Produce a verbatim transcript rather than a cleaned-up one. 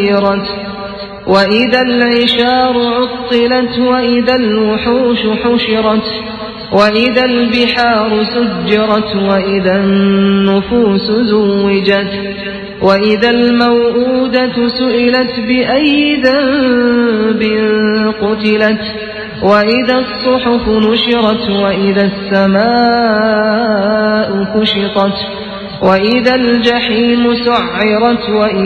سيرت وإذا العشار عطلت وإذا الوحوش حشرت وإذا البحار سجرت وإذا النفوس زوجت وإذا الموءودة سئلت بأي ذنب قتلت وإذا الصحف نشرت وإذا السماء كشطت وإذا الجحيم سعرت وإذا